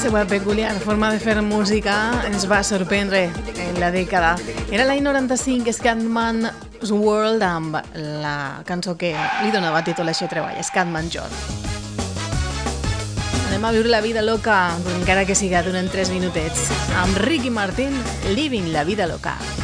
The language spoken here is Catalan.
seva peculiar forma de fer música ens va sorprendre en la dècada. Era l'any 95, Scatman's World, amb la cançó que li donava títol a aquest treball, Scatman John. Anem a viure la vida loca, encara que siga durant 3 minutets, amb Ricky Martin, Living la vida loca.